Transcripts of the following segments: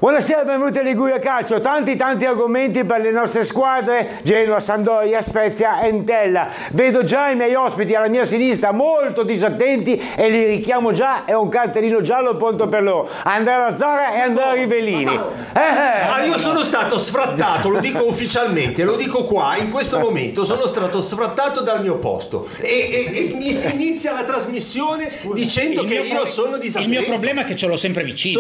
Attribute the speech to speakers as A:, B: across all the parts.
A: Buonasera, benvenuti a Liguria Calcio. Tanti argomenti per le nostre squadre: Genoa, Sampdoria, Spezia, Entella. Vedo già i miei ospiti alla mia sinistra molto disattenti e li richiamo già. È un cartellino giallo pronto per loro: Andrea Lazzara e Andrea Rivellini.
B: Io sono stato sfrattato, lo dico ufficialmente, lo dico qua in questo momento, sono stato sfrattato dal mio posto e mi si inizia la trasmissione dicendo che io sono disattento.
C: Il mio problema è che ce l'ho sempre vicino.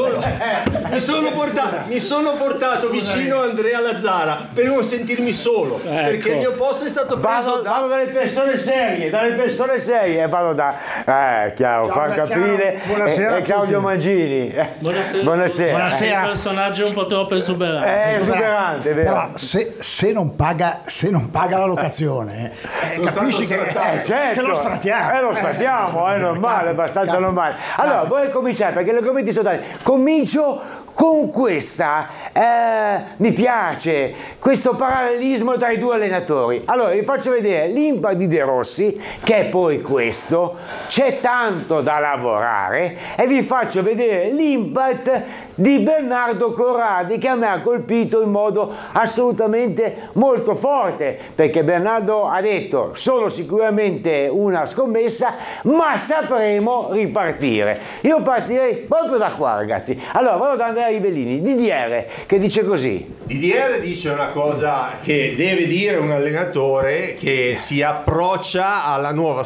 B: Mi sono portato vicino a Andrea Lazzara per non sentirmi solo, perché il mio posto è stato preso
A: vado dalle persone serie, vado da chiaro, Franco Caprile e Claudio Mangini. Buonasera.
D: È un personaggio un po' troppo esuberante.
A: È esuberante, vero?
E: Però se non paga la locazione, capisci che lo sfrattiamo.
A: Lo sfrattiamo, è normale, abbastanza normale. Allora, vorrei cominciare perché gli argomenti sono tanti. Comincio con questa, mi piace questo parallelismo tra i due allenatori. Allora vi faccio vedere l'impact di De Rossi, che è poi questo, c'è tanto da lavorare, e vi faccio vedere l'impact di Bernardo Corradi, che a me ha colpito in modo assolutamente molto forte, perché Bernardo ha detto: sono sicuramente una scommessa, ma sapremo ripartire. Io partirei proprio da qua, ragazzi. Allora vado da Andrea Rivellini, DDR, che dice così.
B: DDR dice una cosa che deve dire un allenatore che si approccia alla nuova